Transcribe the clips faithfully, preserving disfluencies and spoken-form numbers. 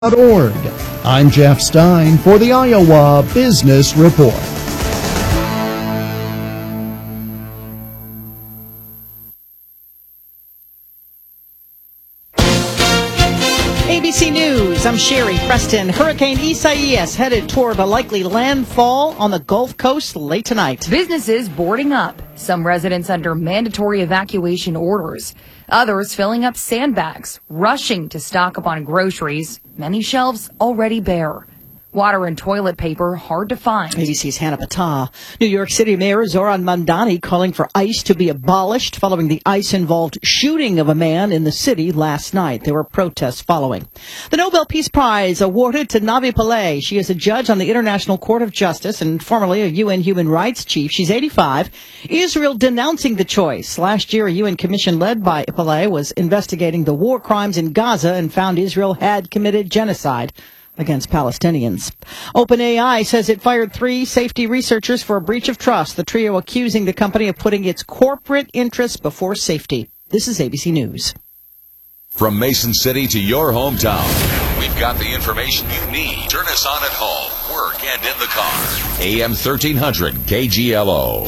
org. I'm Jeff Stein for the Iowa Business Report. A B C News, I'm Sherry Preston. Hurricane Isaias headed toward a likely landfall on the Gulf Coast late tonight. Businesses boarding up, some residents under mandatory evacuation orders, others filling up sandbags, rushing to stock up on groceries, many shelves already bare. Water and toilet paper hard to find. A B C's Hannah Patah. New York City Mayor Zoran Mandani calling for ICE to be abolished following the ICE-involved shooting of a man in the city last night. There were protests following. The Nobel Peace Prize awarded to Navi Pillay. She is a judge on the International Court of Justice and formerly a U N human rights chief. She's eighty-five. Israel denouncing the choice. Last year, a U N commission led by Pillay was investigating the war crimes in Gaza and found Israel had committed genocide against Palestinians. OpenAI says it fired three safety researchers for a breach of trust, the trio accusing the company of putting its corporate interests before safety. This is A B C News. From Mason City to your hometown, we've got the information you need. Turn us on at home, work, and in the car. A M thirteen hundred K G L O.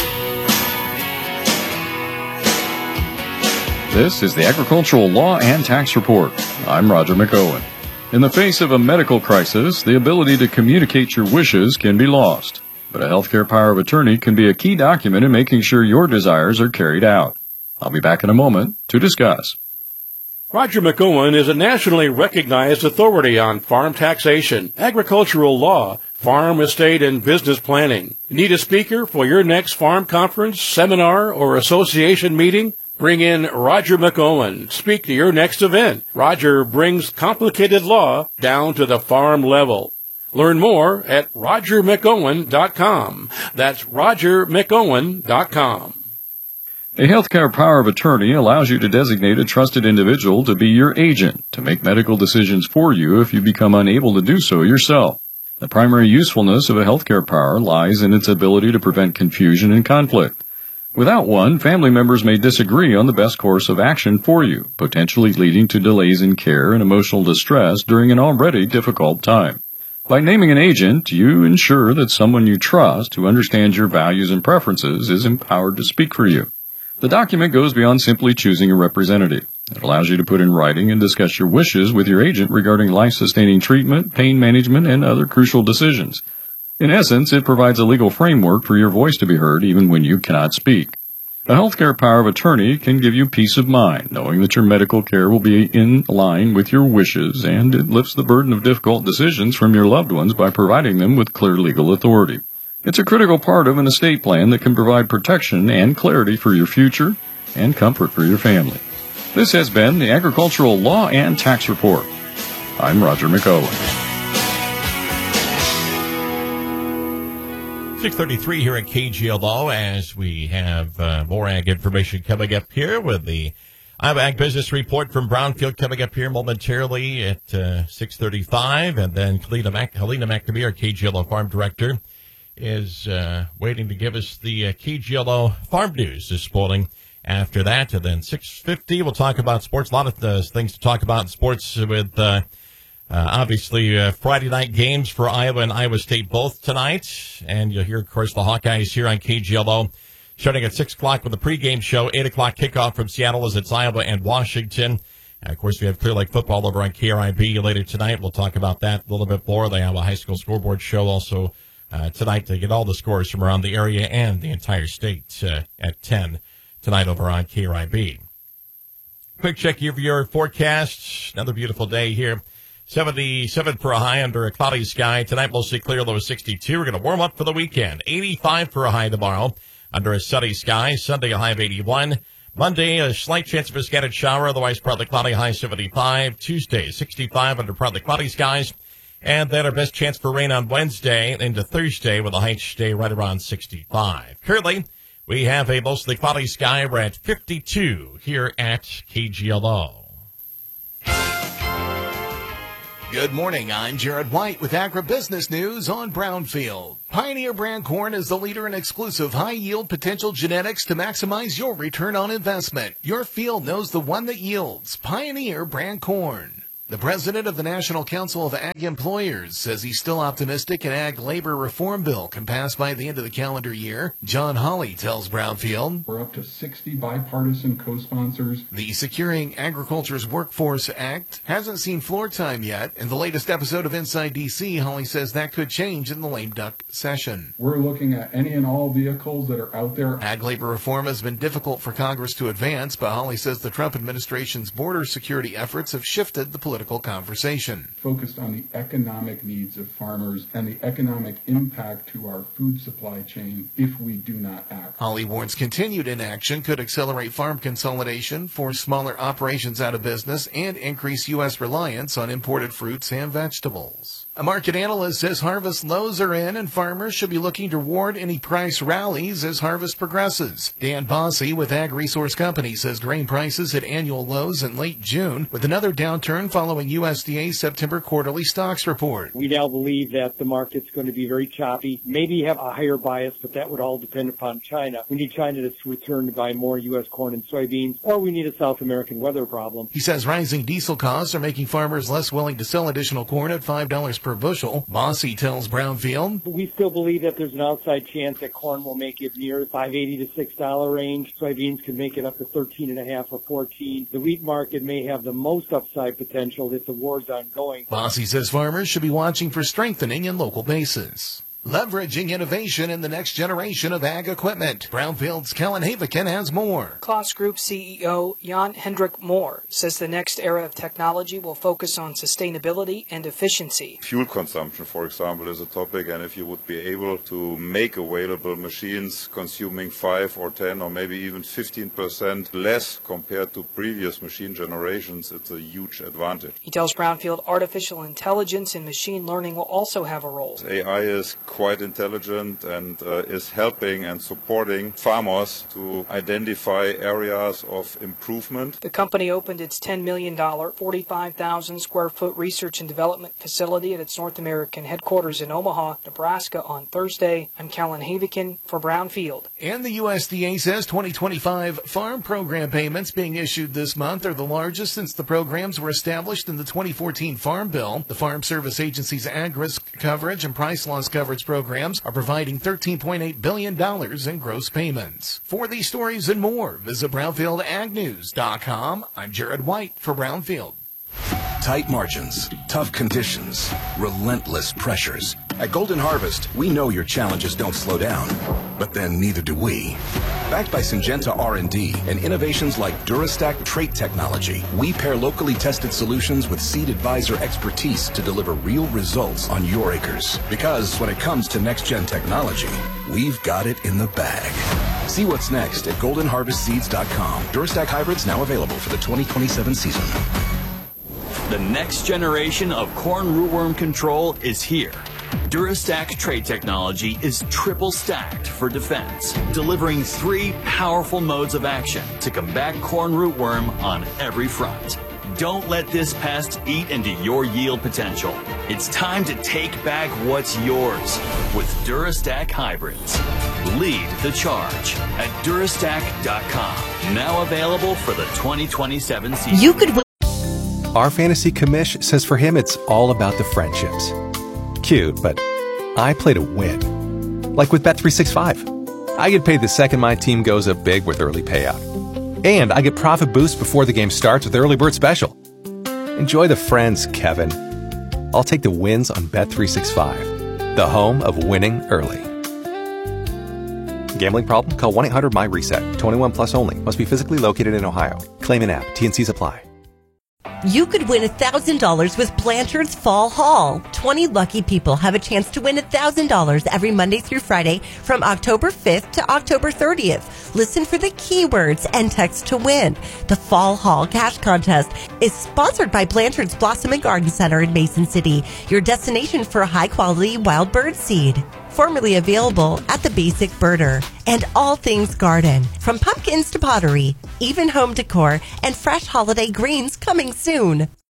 This is the Agricultural Law and Tax Report. I'm Roger McOwen. In the face of a medical crisis, the ability to communicate your wishes can be lost. But a healthcare power of attorney can be a key document in making sure your desires are carried out. I'll be back in a moment to discuss. Roger McOwen is a nationally recognized authority on farm taxation, agricultural law, farm, estate, and business planning. Need a speaker for your next farm conference, seminar, or association meeting? Bring in Roger McOwen. Speak to your next event. Roger brings complicated law down to the farm level. Learn more at roger mcowen dot com. That's roger mcowen dot com. A healthcare power of attorney allows you to designate a trusted individual to be your agent, to make medical decisions for you if you become unable to do so yourself. The primary usefulness of a healthcare power lies in its ability to prevent confusion and conflict. Without one, family members may disagree on the best course of action for you, potentially leading to delays in care and emotional distress during an already difficult time. By naming an agent, you ensure that someone you trust, who understands your values and preferences, is empowered to speak for you. The document goes beyond simply choosing a representative. It allows you to put in writing and discuss your wishes with your agent regarding life-sustaining treatment, pain management, and other crucial decisions. In essence, it provides a legal framework for your voice to be heard even when you cannot speak. A healthcare power of attorney can give you peace of mind, knowing that your medical care will be in line with your wishes, and it lifts the burden of difficult decisions from your loved ones by providing them with clear legal authority. It's a critical part of an estate plan that can provide protection and clarity for your future and comfort for your family. This has been the Agricultural Law and Tax Report. I'm Roger McOwen. six thirty-three here at K G L O as we have uh, more ag information coming up here with the Iowa Ag Business Report from Brownfield coming up here momentarily at uh, six thirty-five. And then Helena, Mac- Helena McNamee, our K G L O Farm Director, is uh, waiting to give us the uh, K G L O Farm News this morning. After that, and then six fifty, we'll talk about sports. A lot of uh, things to talk about in sports with uh, Uh, obviously, uh, Friday night games for Iowa and Iowa State both tonight. And you'll hear, of course, the Hawkeyes here on K G L O starting at six o'clock with the pregame show. eight o'clock kickoff from Seattle as it's Iowa and Washington. And, of course, we have Clear Lake football over on K R I B later tonight. We'll talk about that a little bit more. The Iowa High School Scoreboard Show also uh, tonight to get all the scores from around the area and the entire state uh, at ten tonight over on K R I B. Quick check of your forecast. Another beautiful day here. seventy-seven for a high under a cloudy sky. Tonight, mostly clear, low of sixty-two. We're going to warm up for the weekend. eighty-five for a high tomorrow under a sunny sky. Sunday, a high of eighty-one. Monday, a slight chance of a scattered shower, otherwise partly cloudy, high seventy-five. Tuesday, sixty-five under partly cloudy skies. And then our best chance for rain on Wednesday into Thursday with a high stay right around sixty-five. Currently, we have a mostly cloudy sky. We're at fifty-two here at K G L O. Good morning, I'm Jared White with Agribusiness News on Brownfield. Pioneer brand corn is the leader in exclusive high-yield potential genetics to maximize your return on investment. Your field knows the one that yields. Pioneer brand corn. The president of the National Council of Ag Employers says he's still optimistic an ag labor reform bill can pass by the end of the calendar year. John Hawley tells Brownfield we're up to sixty bipartisan co-sponsors. The Securing Agriculture's Workforce Act hasn't seen floor time yet. In the latest episode of Inside D C, Hawley says that could change in the lame duck session. We're looking at any and all vehicles that are out there. Ag labor reform has been difficult for Congress to advance, but Hawley says the Trump administration's border security efforts have shifted the political conversation. Focused on the economic needs of farmers and the economic impact to our food supply chain if we do not act. Hawley warns continued inaction could accelerate farm consolidation, force smaller operations out of business, and increase U S reliance on imported fruits and vegetables. A market analyst says harvest lows are in and farmers should be looking to reward any price rallies as harvest progresses. Dan Bossy with Ag Resource Company says grain prices hit annual lows in late June with another downturn following U S D A's September quarterly stocks report. We now believe that the market's going to be very choppy, maybe have a higher bias, but that would all depend upon China. We need China to return to buy more U S corn and soybeans, or we need a South American weather problem. He says rising diesel costs are making farmers less willing to sell additional corn at five dollars per bushel. Bossy tells Brownfield we still believe that there's an outside chance that corn will make it near the five eighty to six dollars range. Soybeans can make it up to thirteen and a half or fourteen. The wheat market may have the most upside potential if the war's ongoing. Bossy says farmers should be watching for strengthening in local bases. Leveraging innovation in the next generation of ag equipment. Brownfield's Kellen Havikin has more. Klaas Group C E O Jan Hendrik Moore says the next era of technology will focus on sustainability and efficiency. Fuel consumption, for example, is a topic, and if you would be able to make available machines consuming five or ten or maybe even fifteen percent less compared to previous machine generations, it's a huge advantage. He tells Brownfield artificial intelligence and machine learning will also have a role. A I is quite intelligent and uh, is helping and supporting farmers to identify areas of improvement. The company opened its ten million dollars, forty-five thousand square foot research and development facility at its North American headquarters in Omaha, Nebraska on Thursday. I'm Kellen Havikin for Brownfield. And the U S D A says twenty twenty-five farm program payments being issued this month are the largest since the programs were established in the twenty fourteen Farm Bill. The Farm Service Agency's Ag Risk Coverage and Price Loss Coverage programs are providing thirteen point eight billion dollars in gross payments. For these stories and more, visit brownfield ag news dot com. I'm Jared White for Brownfield. Tight margins, tough conditions, relentless pressures. At Golden Harvest, we know your challenges don't slow down, but then neither do we. Backed by Syngenta R and D and innovations like DuraStack trait technology, we pair locally tested solutions with Seed Advisor expertise to deliver real results on your acres. Because when it comes to next-gen technology, we've got it in the bag. See what's next at golden harvest seeds dot com. DuraStack hybrids now available for the twenty twenty-seven season. The next generation of corn rootworm control is here. DuraStack trait technology is triple stacked for defense, delivering three powerful modes of action to combat corn rootworm on every front. Don't let this pest eat into your yield potential. It's time to take back what's yours with DuraStack hybrids. Lead the charge at durastack dot com. Now available for the twenty twenty-seven season. You could win. Our fantasy commish says for him it's all about the friendships. Cute, but I play to win. Like with Bet three sixty-five. I get paid the second my team goes up big with early payout. And I get profit boost before the game starts with Early Bird Special. Enjoy the friends, Kevin. I'll take the wins on Bet three sixty-five, the home of winning early. Gambling problem? Call one eight hundred my reset. twenty-one plus only. Must be physically located in Ohio. Claim in app. T and C's apply. You could win one thousand dollars with Blanchard's Fall Haul. twenty lucky people have a chance to win one thousand dollars every Monday through Friday from October fifth to October thirtieth. Listen for the keywords and text to win. The Fall Haul Cash Contest is sponsored by Blanchard's Blossom and Garden Center in Mason City, your destination for high-quality wild bird seed. Formerly available at the Basic Birder. And all things garden, from pumpkins to pottery, even home decor, and fresh holiday greens coming soon.